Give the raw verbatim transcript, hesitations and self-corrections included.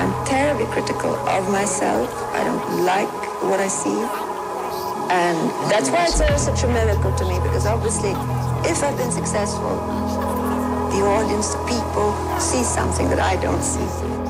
I'm terribly critical of myself. I don't like what I see. And that's why it's always such a miracle to me, because obviously, if I've been successful, the audience, the people, see something that I don't see.